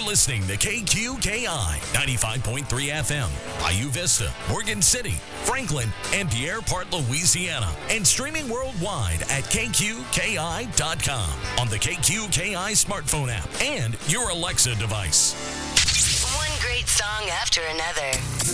listening to KQKI 95.3 FM, Bayou Vista, Morgan City, Franklin, and Pierre Part, Louisiana, and streaming worldwide at KQKI.com on the KQKI smartphone app and your Alexa device. One great song after another.